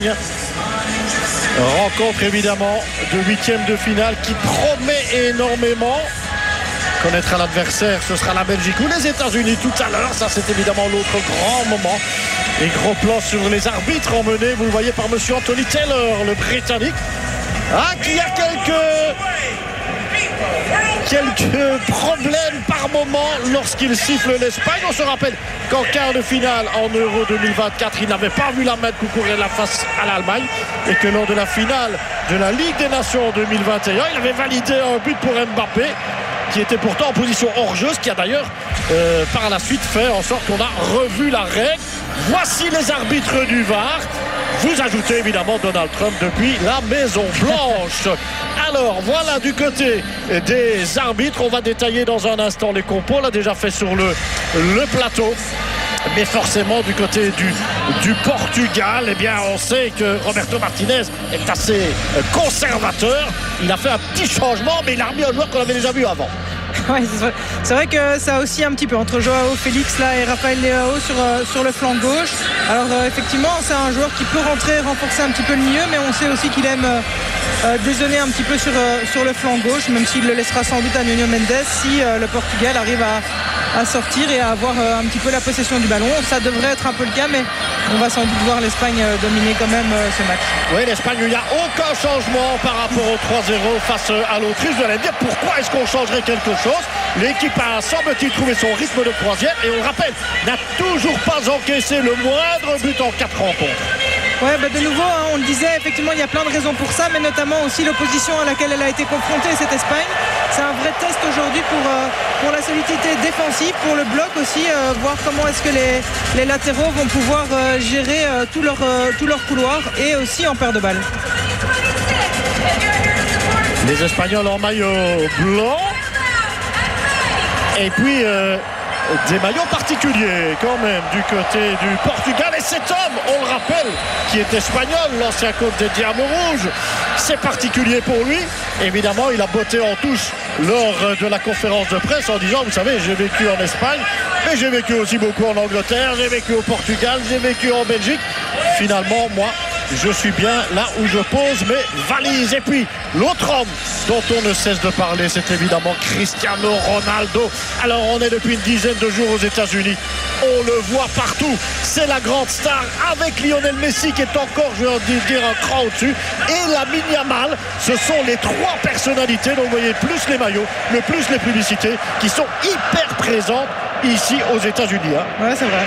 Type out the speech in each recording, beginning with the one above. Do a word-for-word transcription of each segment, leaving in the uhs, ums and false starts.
Rencontre évidemment de huitième de finale qui promet énormément. Connaîtra l'adversaire, ce sera la Belgique ou les États-Unis tout à l'heure. Ça, c'est évidemment l'autre grand moment. Et gros plan sur les arbitres emmenés, vous le voyez, par monsieur Anthony Taylor, le Britannique. Ah, qui a quelques... quelques problèmes par moment lorsqu'il siffle l'Espagne. On se rappelle qu'en quart de finale en Euro deux mille vingt-quatre, il n'avait pas vu la main courir la face à l'Allemagne et que lors de la finale de la Ligue des Nations en deux mille vingt et un, il avait validé un but pour Mbappé qui était pourtant en position hors-jeu, ce qui a d'ailleurs euh, par la suite fait en sorte qu'on a revu la règle. Voici les arbitres du V A R. Vous ajoutez évidemment Donald Trump depuis la Maison Blanche. Alors voilà du côté des arbitres. On va détailler dans un instant les compos. On l'a déjà fait sur le, le plateau. Mais forcément du côté du, du Portugal, eh bien on sait que Roberto Martinez est assez conservateur. Il a fait un petit changement, mais il a remis un joueur qu'on avait déjà vu avant. Ouais, c'est vrai. C'est vrai que ça aussi un petit peu entre Joao Félix là et Rafael Leao sur, euh, sur le flanc gauche. Alors euh, effectivement c'est un joueur qui peut rentrer, renforcer un petit peu le milieu, mais on sait aussi qu'il aime euh, euh, dézonner un petit peu sur, euh, sur le flanc gauche, même s'il le laissera sans doute à Nuno Mendes si euh, le Portugal arrive à, à sortir et à avoir euh, un petit peu la possession du ballon. Ça devrait être un peu le cas, mais on va sans doute voir l'Espagne euh, dominer quand même euh, ce match. Oui, l'Espagne, il n'y a aucun changement par rapport au trois zéro face à l'Autriche. Vous allez me dire pourquoi est-ce qu'on changerait quelque chose? L'équipe a, semble-t-il, trouvé son rythme de croisière et on le rappelle, n'a toujours pas encaissé le moindre but en quatre rencontres. Ouais, bah de nouveau, hein, on le disait, effectivement, il y a plein de raisons pour ça, mais notamment aussi l'opposition à laquelle elle a été confrontée, cette Espagne. C'est un vrai test aujourd'hui pour, euh, pour la solidité défensive, pour le bloc aussi, euh, voir comment est-ce que les, les latéraux vont pouvoir euh, gérer euh, tout, leur, euh, tout leur couloir et aussi en paire de balles. Les Espagnols en maillot blanc. Et puis euh, des maillots particuliers quand même du côté du Portugal. Et cet homme, on le rappelle, qui est espagnol, l'ancien coach des Diables Rouges, c'est particulier pour lui. Évidemment, il a botté en touche lors de la conférence de presse en disant, vous savez, j'ai vécu en Espagne, mais j'ai vécu aussi beaucoup en Angleterre, j'ai vécu au Portugal, j'ai vécu en Belgique. Finalement, moi, je suis bien là où je pose mes valises. Et puis, l'autre homme dont on ne cesse de parler, c'est évidemment Cristiano Ronaldo. Alors, on est depuis une dizaine de jours aux États-Unis. On le voit partout. C'est la grande star avec Lionel Messi qui est encore, je vais dire, un cran au-dessus. Et Lamine Yamal. Ce sont les trois personnalités dont vous voyez plus les maillots, le plus les publicités qui sont hyper présentes ici aux États-Unis. Hein. Ouais, c'est vrai.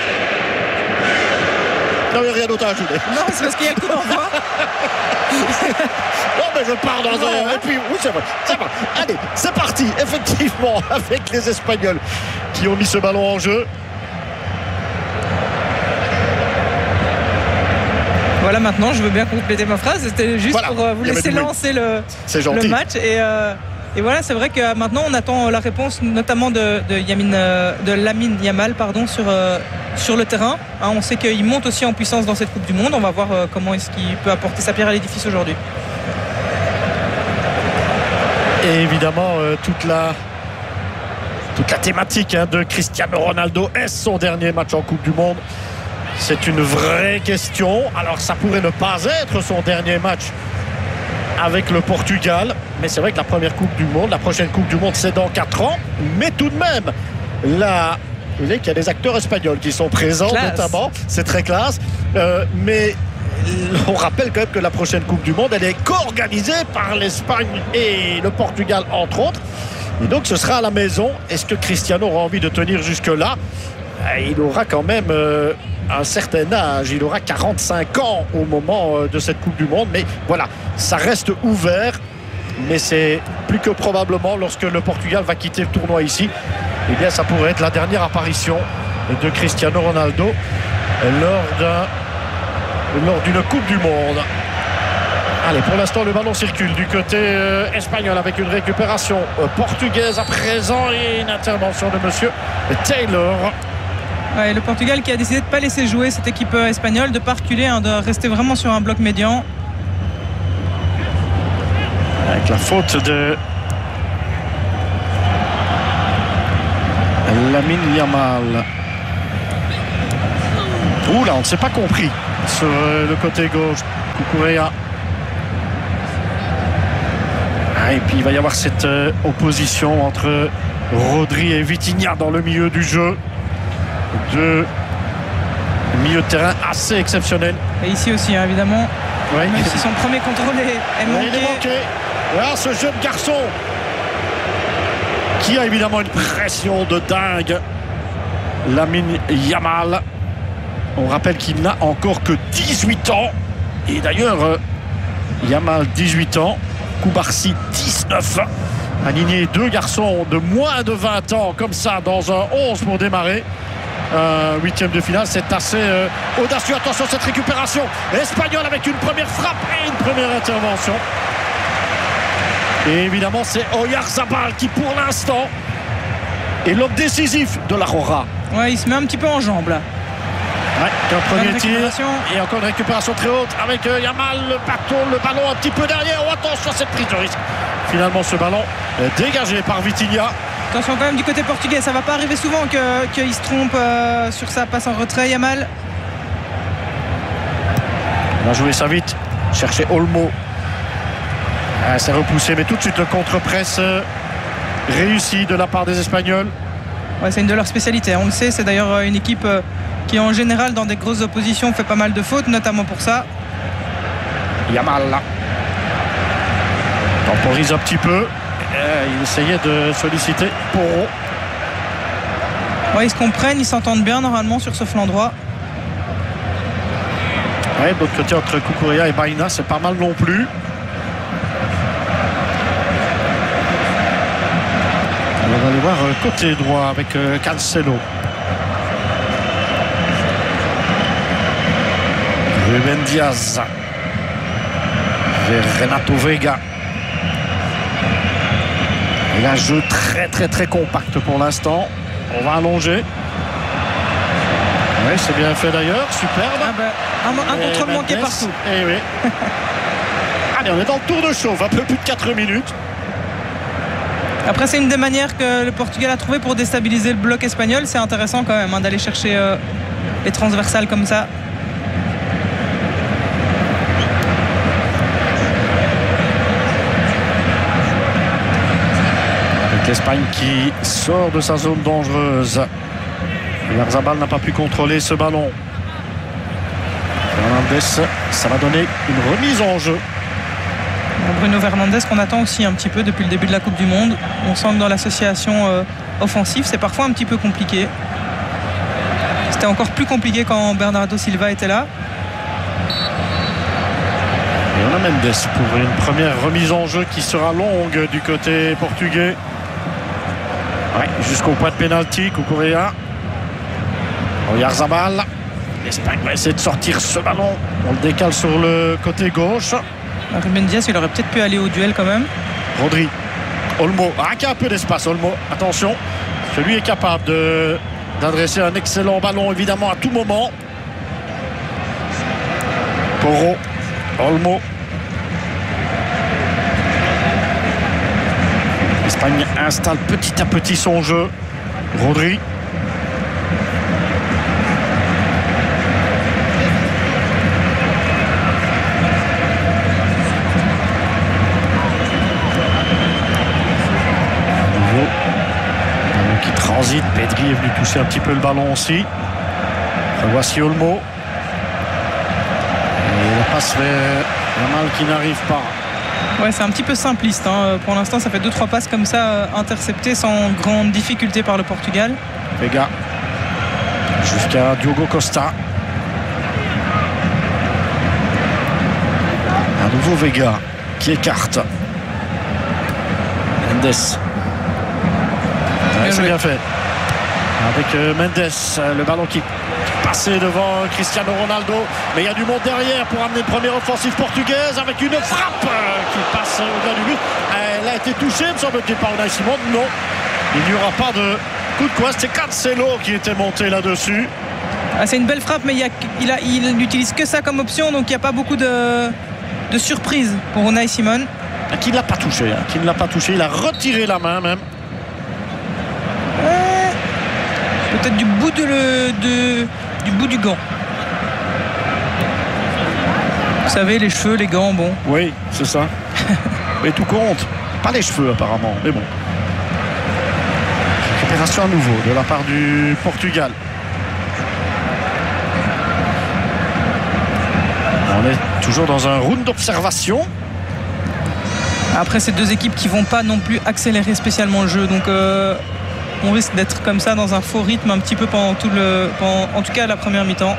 Non, il n'y a rien d'autre à ajouter. Non, c'est parce qu'il y a coup d'envoi. Non, mais je pars dans un... Ouais. Et puis, oui, c'est vrai. C'est vrai. Allez, c'est parti, effectivement, avec les Espagnols qui ont mis ce ballon en jeu. Voilà, maintenant, je veux bien compléter ma phrase. C'était juste voilà, pour euh, vous laisser lancer le, le match. Et, euh, et voilà, c'est vrai que maintenant, on attend la réponse, notamment de, de, Yamin, euh, de Lamine Yamal pardon, sur, euh, sur le terrain. Hein, on sait qu'il monte aussi en puissance dans cette Coupe du Monde. On va voir euh, comment est-ce qu'il peut apporter sa pierre à l'édifice aujourd'hui. Et évidemment, euh, toute la... toute la thématique hein, de Cristiano Ronaldo. Est-ce son dernier match en Coupe du Monde? C'est une vraie question. Alors ça pourrait ne pas être son dernier match avec le Portugal, mais c'est vrai que la première Coupe du Monde, la prochaine Coupe du Monde, c'est dans quatre ans. Mais tout de même, là, vous voyez qu'il y a des acteurs espagnols qui sont présents, classe. Notamment. C'est très classe. Euh, mais on rappelle quand même que la prochaine Coupe du Monde, elle est co-organisée par l'Espagne et le Portugal, entre autres. Et donc ce sera à la maison. Est-ce que Cristiano aura envie de tenir jusque-là? Il aura quand même euh, un certain âge, il aura quarante-cinq ans au moment euh, de cette Coupe du Monde, mais voilà, ça reste ouvert, mais c'est plus que probablement lorsque le Portugal va quitter le tournoi ici, eh bien ça pourrait être la dernière apparition de Cristiano Ronaldo lors d'un lors d'une Coupe du Monde. Allez, pour l'instant, le ballon circule du côté euh, espagnol avec une récupération euh, portugaise à présent et une intervention de monsieur Taylor. Ouais, le Portugal qui a décidé de ne pas laisser jouer cette équipe espagnole, de ne pas reculer, hein, de rester vraiment sur un bloc médian. Avec la faute de Lamine Yamal. Ouh là, on ne s'est pas compris sur le côté gauche. Cucurella. Ah, et puis il va y avoir cette euh, opposition entre Rodri et Vitinha dans le milieu du jeu. Deux milieux de terrain assez exceptionnels. Et ici aussi, hein, évidemment. Ouais. Même si son premier contrôle est, est manqué. Il est manqué. Voilà ce jeune garçon qui a évidemment une pression de dingue. Lamine Yamal. On rappelle qu'il n'a encore que dix-huit ans. Et d'ailleurs, euh, Yamal, dix-huit ans. Koubarsi, dix-neuf. Aligner deux garçons de moins de vingt ans comme ça dans un onze pour démarrer. Euh, huitième de finale, c'est assez euh, audacieux. Attention, cette récupération espagnole avec une première frappe et une première intervention. Et évidemment, c'est Oyarzabal qui, pour l'instant, est l'homme décisif de l'Aurora. Ouais, il se met un petit peu en jambe là. Ouais, un premier tir récupération. et encore une récupération très haute avec euh, Yamal, le bâton, le ballon un petit peu derrière. Oh, attention à cette prise de risque. Finalement, ce ballon euh, dégagé par Vitinha. Attention quand même du côté portugais, ça va pas arriver souvent que, qu'il se trompe euh, sur sa passe en retrait, Yamal. On va jouer ça vite, chercher Olmo. Ah, c'est repoussé, mais tout de suite le contre-presse euh, réussi de la part des Espagnols. Ouais, c'est une de leurs spécialités, on le sait, c'est d'ailleurs une équipe euh, qui en général dans des grosses oppositions fait pas mal de fautes, notamment pour ça. Yamal là. Temporise un petit peu. Euh, il essayait de solliciter Porro. Ouais, ils se comprennent, ils s'entendent bien normalement sur ce flanc droit. Ouais, de l'autre côté entre Cucurella et Baena, c'est pas mal non plus. On va aller voir côté droit avec euh, Cancelo. Ruben Diaz vers Renato Vega. Il a un jeu très très très compact pour l'instant. On va allonger. Oui, c'est bien fait d'ailleurs, superbe. Ah ben, un, un contrôle manqué partout. Eh oui. Allez, on est dans le tour de chauffe, un peu plus de quatre minutes. Après, c'est une des manières que le Portugal a trouvé pour déstabiliser le bloc espagnol. C'est intéressant quand même hein, d'aller chercher euh, les transversales comme ça. L'Espagne qui sort de sa zone dangereuse. Oyarzabal n'a pas pu contrôler ce ballon. Fernandez, ça va donner une remise en jeu. Bruno Fernandes qu'on attend aussi un petit peu depuis le début de la Coupe du Monde. On sent que dans l'association euh, offensive, c'est parfois un petit peu compliqué. C'était encore plus compliqué quand Bernardo Silva était là. Et on a Mendes pour une première remise en jeu qui sera longue du côté portugais. Ouais, jusqu'au point de pénalty, Cucurella. Oyarzabal. L'Espagne va essayer de sortir ce ballon. On le décale sur le côté gauche. Ruben Diaz, il aurait peut-être pu aller au duel quand même. Rodri. Olmo. Ah, qui a un peu d'espace, Olmo. Attention. Celui est capable de, d'adresser un excellent ballon, évidemment, à tout moment. Porro. Olmo. L'Espagne installe petit à petit son jeu. Rodri. Nouveau. Ballon qui transite. Pedri est venu toucher un petit peu le ballon aussi. Voici Olmo. Et la passe vers Yamal qui n'arrive pas. Ouais, c'est un petit peu simpliste. Hein. Pour l'instant, ça fait deux trois passes comme ça euh, interceptées sans grande difficulté par le Portugal. Vega jusqu'à Diogo Costa. Un nouveau Vega qui écarte. Mendes. Ouais, c'est bien fait. Avec euh, Mendes, euh, le ballon qui passé devant Cristiano Ronaldo, mais il y a du monde derrière pour amener une première offensive portugaise avec une frappe euh, qui passe au-delà du but. Elle a été touchée, me semble-t-il, par Unai Simon. Non, il n'y aura pas de coup de coin. C'est Cancelo qui était monté là-dessus. Ah, c'est une belle frappe, mais il, y a, il, a, il n'utilise que ça comme option, donc il n'y a pas beaucoup de, de surprises pour Unai Simon. Qui ne l'a pas touché, hein, qui ne l'a pas touché. Il a retiré la main même. Euh, peut-être du bout de le, de, du bout du gant. Vous savez, les cheveux, les gants, bon. Oui, c'est ça. Mais tout compte. Pas les cheveux apparemment, mais bon. Récupération à nouveau de la part du Portugal. On est toujours dans un round d'observation. Après, ces deux équipes qui vont pas non plus accélérer spécialement le jeu, donc euh, on risque d'être comme ça dans un faux rythme un petit peu pendant tout le, pendant, en tout cas la première mi-temps.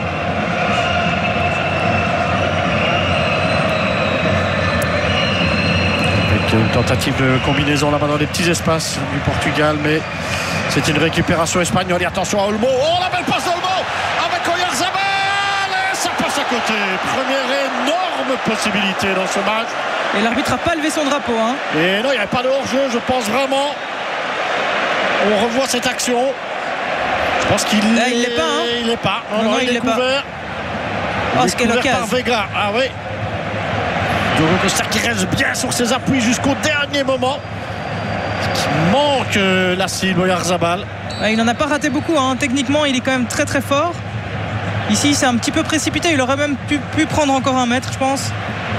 Avec une tentative de combinaison là-bas dans les petits espaces du Portugal, mais c'est une récupération espagnole. Et attention à Olmo. Oh, la belle passe d'Olmo avec Oyarzabal. Ça passe à côté. Première énorme possibilité dans ce match. Et l'arbitre n'a pas levé son drapeau. Hein. Et non, il n'y avait pas de hors-jeu, je pense vraiment. On revoit cette action. Je pense qu'il Là, il l'est pas. Hein. Il n'est pas. Non, non, non, il il est couvert. Oh, ce qu'elle par Vega. Ah oui. Diogo Costa qui reste bien sur ses appuis jusqu'au dernier moment. Qui manque euh, la cible Oyarzabal. Ouais, il n'en a pas raté beaucoup. Hein. Techniquement, il est quand même très très fort. Ici, c'est un petit peu précipité. Il aurait même pu, pu prendre encore un mètre, je pense.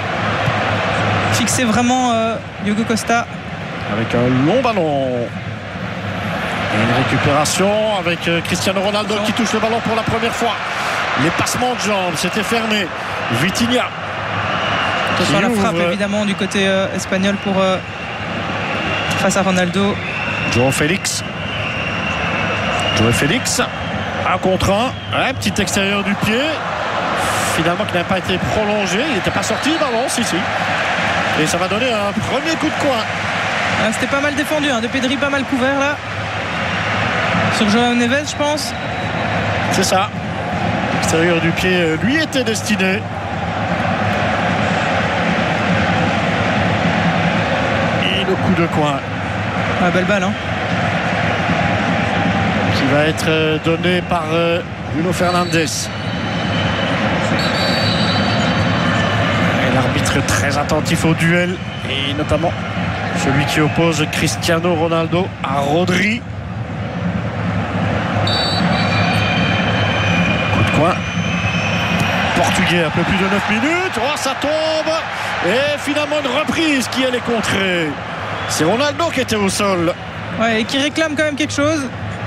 Fixer vraiment euh, Diogo Costa. Avec un long ballon. Et une récupération avec euh, Cristiano Ronaldo qui touche le ballon pour la première fois. Les passements de jambes, c'était fermé. Vitinha. Attention à la frappe évidemment du côté euh, espagnol pour euh, face à Ronaldo. João Félix. João Félix. Un contre un. Un petit extérieur du pied. Finalement qui n'a pas été prolongé. Il n'était pas sorti le ballon, si si. Et ça va donner un premier coup de coin. Ah, c'était pas mal défendu, hein. De Pedri pas mal couvert là. Sur João Neves, je pense. C'est ça. L'extérieur du pied lui était destiné. Et le coup de coin. Ah, belle balle, hein. Qui va être donné par Bruno Fernandes. L'arbitre très attentif au duel et notamment celui qui oppose Cristiano Ronaldo à Rodri. Coup de coin. Portugais un peu plus de neuf minutes. Oh, ça tombe. Et finalement une reprise qui elle est contrée. C'est Ronaldo qui était au sol. Ouais, et qui réclame quand même quelque chose.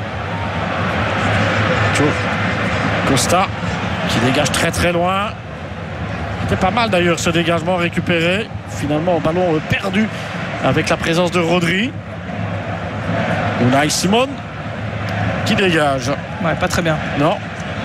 Costa qui dégage très très loin. C'était pas mal d'ailleurs ce dégagement récupéré. Finalement, ballon perdu avec la présence de Rodri. Unai Simon qui dégage. Ouais, pas très bien. Non.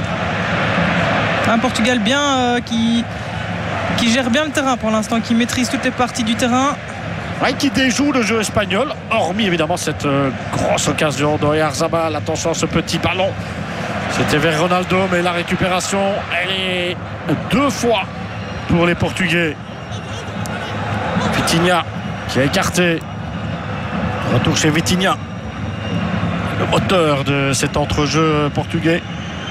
Un Portugal bien euh, qui, qui gère bien le terrain pour l'instant, qui maîtrise toutes les parties du terrain. Ouais, qui déjoue le jeu espagnol, hormis évidemment cette euh, grosse occasion d'Oyarzabal. Attention à ce petit ballon. C'était vers Ronaldo, mais la récupération, elle est deux fois pour les Portugais. Vitinha qui a écarté. Retour chez Vitinha, le moteur de cet entrejeu portugais.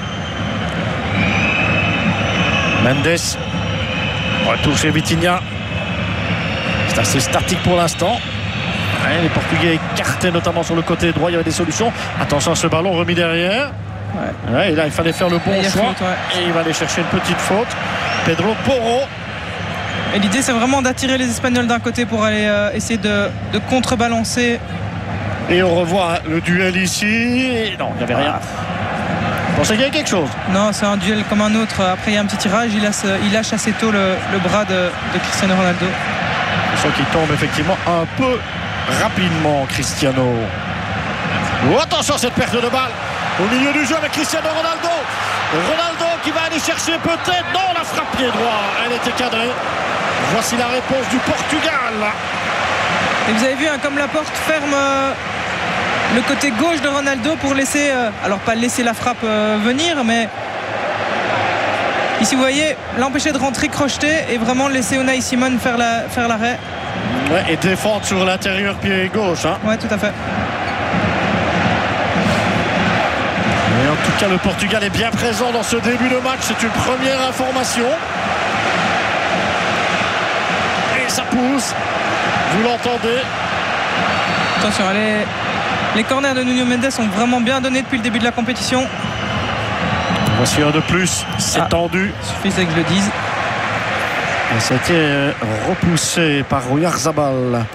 Mendes. Retour chez Vitinha. C'est assez statique pour l'instant. Ouais, les Portugais écartés notamment sur le côté droit. Il y avait des solutions. Attention à ce ballon remis derrière. Ouais. Ouais, et là il fallait faire le bon il choix. Faute, ouais. Et il va aller chercher une petite faute. Pedro Porro. Et l'idée c'est vraiment d'attirer les Espagnols d'un côté pour aller euh, essayer de, de contrebalancer. Et on revoit le duel ici. Et non, il n'y avait rien. Vous pensez qu'il y a quelque chose? Non, c'est un duel comme un autre. Après il y a un petit tirage. Il lâche, il lâche assez tôt le, le bras de, de Cristiano Ronaldo. Je sens qu'il tombe effectivement un peu rapidement, Cristiano. Oh, attention à cette perte de balle au milieu du jeu avec Cristiano Ronaldo. Ronaldo qui va aller chercher peut-être. Non, la frappe pied droit. Elle était cadrée. Voici la réponse du Portugal. Et vous avez vu hein, comme Laporte ferme euh, le côté gauche de Ronaldo pour laisser, euh, alors pas laisser la frappe euh, venir, mais ici vous voyez l'empêcher de rentrer crocheté et vraiment laisser Unai Simon faire la, faire l'arrêt. Ouais, et défendre sur l'intérieur pied gauche. Hein. Ouais, tout à fait. Et en tout cas, le Portugal est bien présent dans ce début de match. C'est une première information. Et ça pousse. Vous l'entendez. Attention, les, les corners de Nuno Mendes sont vraiment bien donnés depuis le début de la compétition. Voici un de plus. C'est ah, tendu. Il suffisait que je le dise. Et c'était repoussé par Oyarzabal.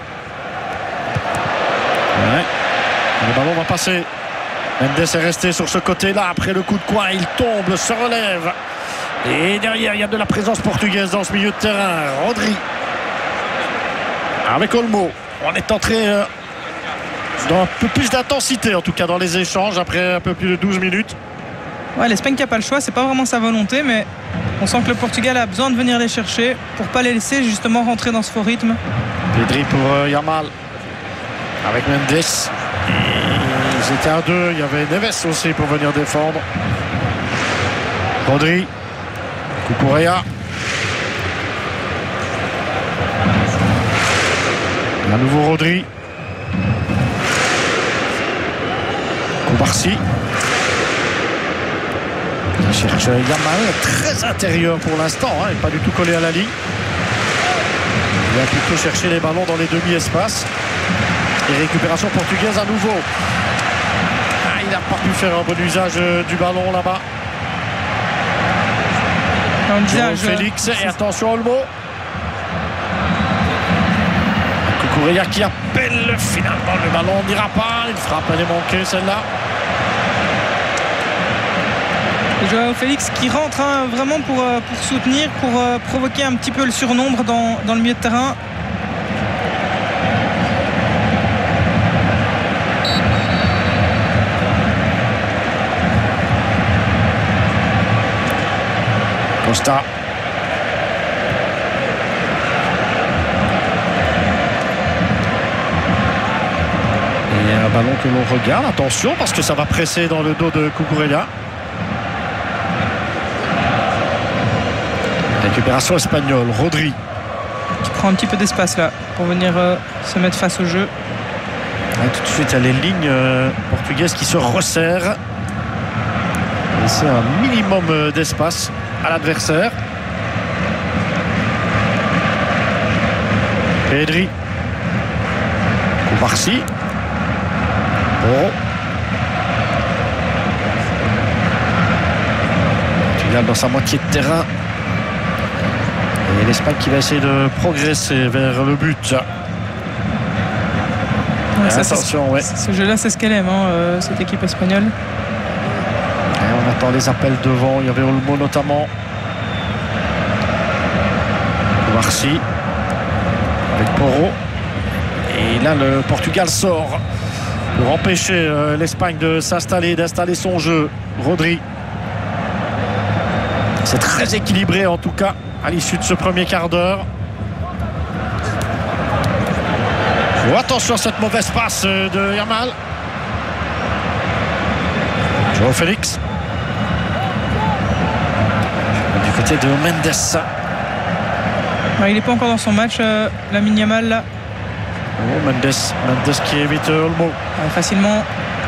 Ouais. Le ballon va passer. Mendes est resté sur ce côté-là. Après le coup de coin, il tombe, se relève. Et derrière, il y a de la présence portugaise dans ce milieu de terrain. Rodri. Avec Olmo. On est entré euh, dans un peu plus d'intensité, en tout cas dans les échanges, après un peu plus de douze minutes. Ouais, l'Espagne qui n'a pas le choix, c'est pas vraiment sa volonté, mais on sent que le Portugal a besoin de venir les chercher pour pas les laisser justement rentrer dans ce faux rythme. Pedri pour euh, Yamal. Avec Mendes. Ils étaient à deux. Il y avait Neves aussi pour venir défendre. Rodri. Cucurella. À nouveau Rodri. Koubarsi. Il cherche Yamal. Très intérieur pour l'instant. Hein, et pas du tout collé à la ligne. Il va plutôt chercher les ballons dans les demi-espaces. Et récupération portugaise à nouveau. Ah, il n'a pas pu faire un bon usage euh, du ballon là-bas. João Félix et attention Olmo. Cucurella qui appelle finalement le ballon n'ira pas. Une frappe elle est manquée celle-là. Et João Félix qui rentre hein, vraiment pour, euh, pour soutenir, pour euh, provoquer un petit peu le surnombre dans, dans le milieu de terrain. Costa. Et un ballon que l'on regarde. Attention parce que ça va presser dans le dos de Cucurella. Récupération espagnole. Rodri. Qui prend un petit peu d'espace là pour venir euh, se mettre face au jeu. Et tout de suite, il y a les lignes euh, portugaises qui se resserrent. Laisser un minimum d'espace à l'adversaire. Pedri. Koubarsi. Bon. Portugal dans sa moitié de terrain. Et l'Espagne qui va essayer de progresser vers le but. Ouais, ça, attention, ouais. Ce jeu-là, c'est ce qu'elle aime, hein, euh, cette équipe espagnole. Et on attend les appels devant. Il y avait Olmo notamment. Koubarsi. Avec Porro. Et là, le Portugal sort pour empêcher euh, l'Espagne de s'installer, d'installer son jeu. Rodri. C'est très équilibré en tout cas à l'issue de ce premier quart d'heure. Oh, attention à cette mauvaise passe de Yamal. João Félix. Du côté de Mendes. Ouais, il n'est pas encore dans son match, euh, Lamine Yamal là. Oh, Mendes. Mendes qui évite Olmo. Ouais, facilement.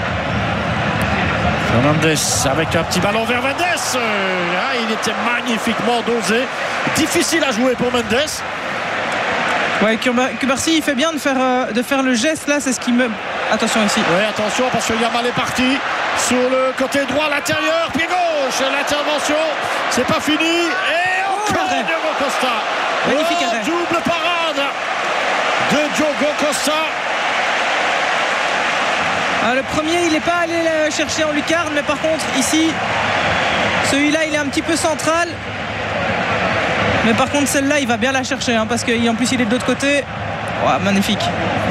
Fernandes avec un petit ballon vers Mendes. Ah, il était magnifiquement dosé. Difficile à jouer pour Mendes. Ouais, Koubarsi il fait bien de faire, euh, de faire le geste là, c'est ce qui me... Attention ici. Oui, attention parce que Yamal est parti sur le côté droit à l'intérieur, pied gauche, l'intervention, c'est pas fini. Et encore oh, Diogo Costa. Magnifique oh, arrêt. Double parade de Diogo Costa. Alors, le premier, il n'est pas allé le chercher en lucarne, mais par contre, ici, celui-là, il est un petit peu central. Mais par contre, celle-là, il va bien la chercher, hein, parce qu'en plus, il est de l'autre côté. Oh, magnifique.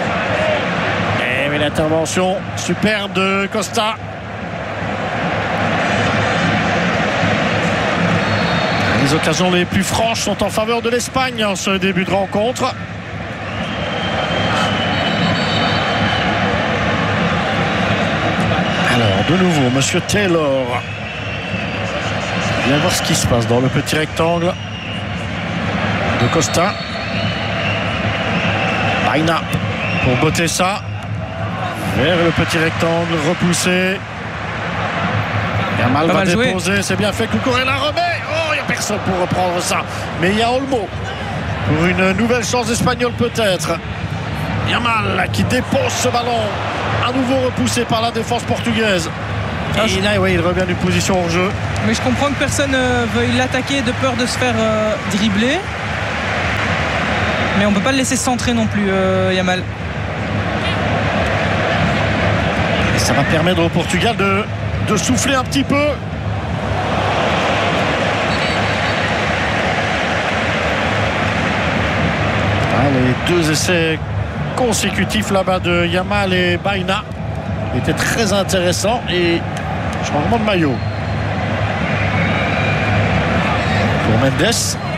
Et mais l'intervention superbe de Costa. Les occasions les plus franches sont en faveur de l'Espagne en ce début de rencontre. Alors, de nouveau, Monsieur Taylor. Viens voir ce qui se passe dans le petit rectangle de Costa. Baina pour botter ça. Vers le petit rectangle, repoussé. Yamal va déposer, c'est bien fait. Cucurella remet. Oh, il n'y a personne pour reprendre ça. Mais il y a Olmo pour une nouvelle chance espagnole peut-être. Yamal qui dépose ce ballon. À nouveau repoussé par la défense portugaise. Ah, et là, oui, il revient d'une position en jeu. Mais je comprends que personne ne euh, veuille l'attaquer de peur de se faire euh, dribbler. Mais on ne peut pas le laisser centrer non plus, euh, Yamal. Et ça va permettre au Portugal de, de souffler un petit peu. Ah, les deux essais consécutifs là-bas de Yamal et Baina étaient très intéressants. Et changement de maillot pour Mendes.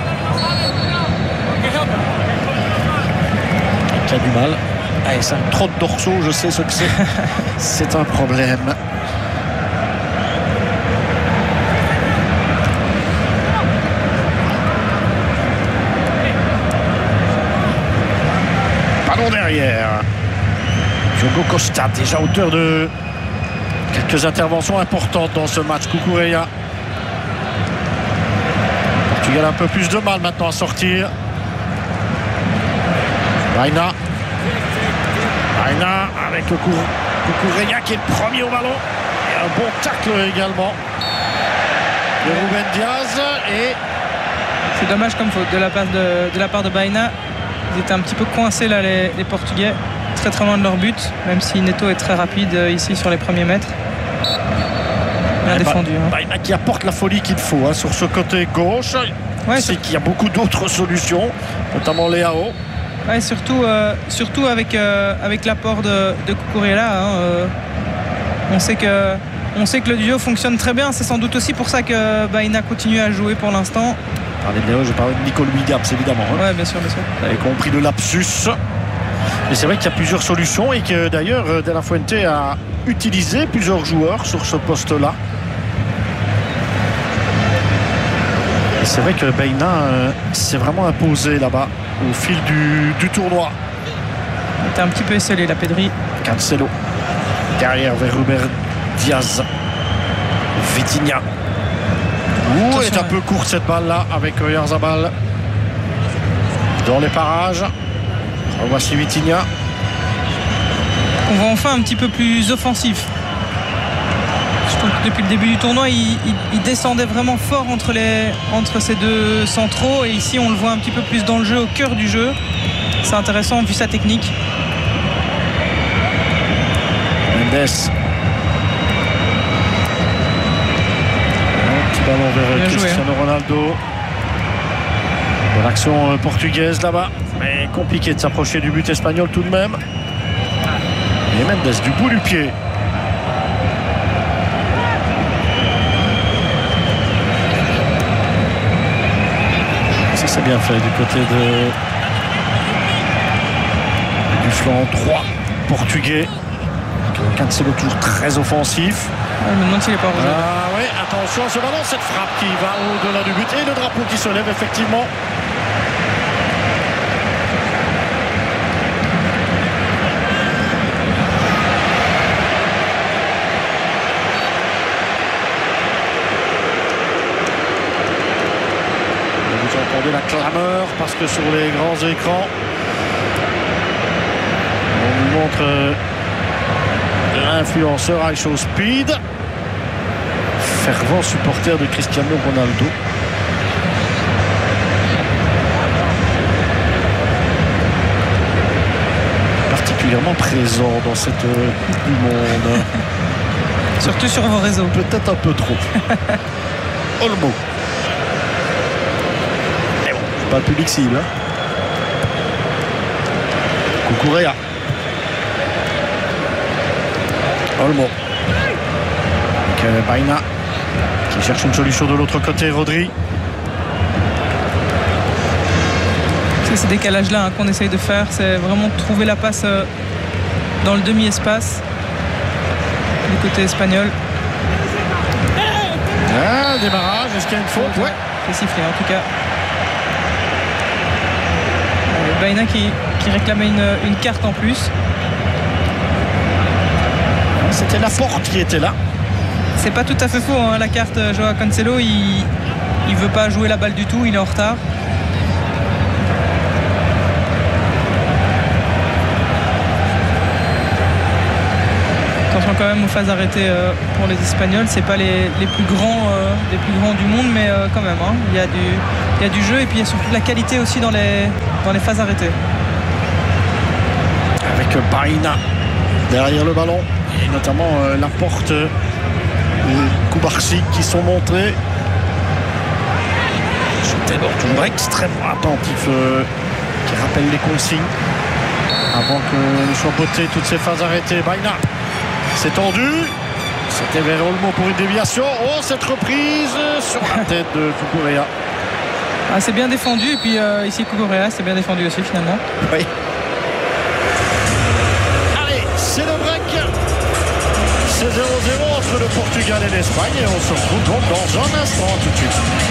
Qui a du mal. Allez, ça trop de dorsaux, je sais ce que c'est. C'est un problème. Ballon derrière. Diogo Costa, déjà auteur de quelques interventions importantes dans ce match. Cucurella. Portugal a un peu plus de mal maintenant à sortir. Baina. Baina avec Cucurella qui est le premier au ballon. Et un bon tacle également de Ruben Diaz. Et c'est dommage comme faute de la part de, de, la part de Baina. Ils étaient un petit peu coincés là, les, les Portugais. Très très loin de leur but. Même si Neto est très rapide euh, ici sur les premiers mètres. Bien et défendu. Ba- hein. Baina qui apporte la folie qu'il faut hein, sur ce côté gauche. Ouais, c'est qu'il y a beaucoup d'autres solutions, notamment Léao. Ouais, surtout, euh, surtout avec, euh, avec l'apport de, de Cucurella. Hein, euh, on, sait que, on sait que le duo fonctionne très bien. C'est sans doute aussi pour ça que Baina continue à jouer pour l'instant. Je parlais de Léao, je parlais de Nico Louis-Gabs évidemment. Hein. Ouais, bien sûr, bien sûr. Vous avez compris le lapsus. Mais c'est vrai qu'il y a plusieurs solutions et que d'ailleurs De La Fuente a utilisé plusieurs joueurs sur ce poste-là. Et c'est vrai que Baina euh, s'est vraiment imposé là-bas au fil du, du tournoi. Il était un petit peu esselé la Pedri. Cancelo derrière vers Ruben Diaz. Vitinha. Ouh, elle est un peu courte cette balle-là avec Oyarzabal dans les parages. Voici Vitinha. On voit enfin un petit peu plus offensif. Je trouve que depuis le début du tournoi, il, il, il descendait vraiment fort entre, les, entre ces deux centraux. Et ici, on le voit un petit peu plus dans le jeu, au cœur du jeu. C'est intéressant vu sa technique. Mendes. Un petit ballon vers Bien Cristiano joué, hein. Ronaldo. De l'action portugaise là-bas. Mais compliqué de s'approcher du but espagnol tout de même. Et Mendes du bout du pied. Ça c'est bien fait du côté de du flanc droit portugais. Cancelo toujours très offensif. Je me demande s'il n'est pas rouge. Ah oui, attention à ce ballon, cette frappe qui va au-delà du but et le drapeau qui se lève effectivement. Vous entendez la clameur parce que sur les grands écrans on nous montre euh, l'influenceur iShow Speed, fervent supporter de Cristiano Ronaldo. Particulièrement présent dans cette Coupe du Monde. Surtout sur vos réseaux. Peut-être un peu trop. Olmo. Mais bon, c'est pas le public cible. Hein. Cucurella. Olmo. Avec Baina qui cherche une solution de l'autre côté. Rodri. C'est ces décalages-là hein, qu'on essaye de faire. C'est vraiment trouver la passe euh, dans le demi-espace du côté espagnol. Ah, démarrage. Est-ce qu'il y a une faute? Ouais. C'est sifflé en tout cas. Euh, Baina qui, qui réclamait une, une carte en plus. C'était la porte qui était là. C'est pas tout à fait faux hein, la carte Joao Cancelo, il il veut pas jouer la balle du tout, il est en retard. Attention quand même aux phases arrêtées euh, pour les Espagnols. C'est pas les, les plus grands euh, les plus grands du monde, mais euh, quand même hein, il y a du il y a du jeu et puis il y a surtout de la qualité aussi dans les dans les phases arrêtées. Avec Baïna derrière le ballon et notamment euh, Laporte et Kubarsi qui sont montrés. Taylor toujours extrêmement attentif euh, qui rappelle les consignes avant que soient bottées toutes ces phases arrêtées. Baïna c'est tendu, c'était vers Olmo pour une déviation. Oh, cette reprise sur la tête de Cucurella. Ah, c'est bien défendu et puis euh, ici Cucurella c'est bien défendu aussi finalement. Oui. Allez, c'est le break. C'est zéro zéro entre le Portugal et l'Espagne et on se retrouve donc dans un instant tout de suite.